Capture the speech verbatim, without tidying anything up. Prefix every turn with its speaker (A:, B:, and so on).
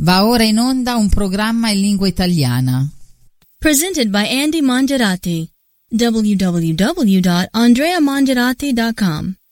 A: Va ora in onda un programma in lingua italiana.
B: Presented by Andy Mangiarati. w w w dot andrea mangiarati dot com